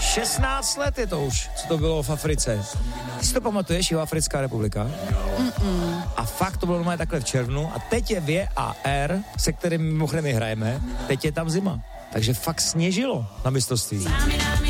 16 let je to už, co to bylo v Africe. Ty si to pamatuješ, Jihoafrická republika? A fakt to bylo normálně takhle v červnu a teď je VAR, se kterým mimochodem my hrajeme, teď je tam zima. Takže fakt sněžilo na mistrovství.